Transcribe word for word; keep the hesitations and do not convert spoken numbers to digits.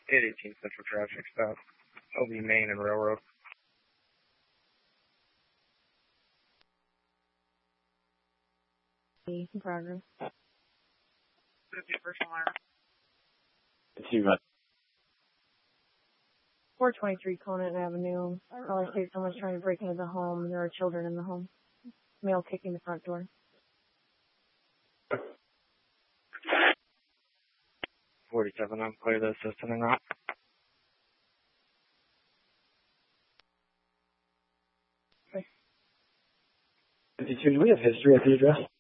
eight eighteen Central Traffic Stop. O B Main and Railroad. In progress. Let's see what. four twenty-three Conant Avenue. Caller states someone's trying to break into the home. There are children in the home. Male kicking the front door. forty-seven, I'm clear to assistant and not. fifty-two, do we have history at the address?